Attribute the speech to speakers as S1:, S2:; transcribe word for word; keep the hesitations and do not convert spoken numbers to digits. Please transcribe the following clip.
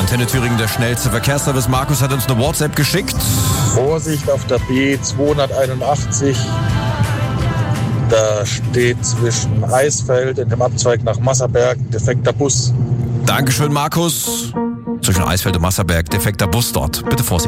S1: Antenne Thüringen, der schnellste Verkehrsservice. Markus hat uns eine WhatsApp geschickt.
S2: Vorsicht auf der B zweihunderteinundachtzig. Da steht zwischen Eisfeld und dem Abzweig nach Masserberg ein defekter Bus.
S1: Dankeschön, Markus. Zwischen Eisfeld und Masserberg, defekter Bus dort. Bitte Vorsicht.